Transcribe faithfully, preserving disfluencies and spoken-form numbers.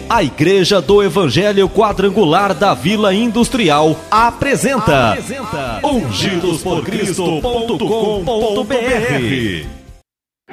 A Igreja do Evangelho Quadrangular da Vila Industrial apresenta, apresenta ungidos por cristo ponto com ponto br.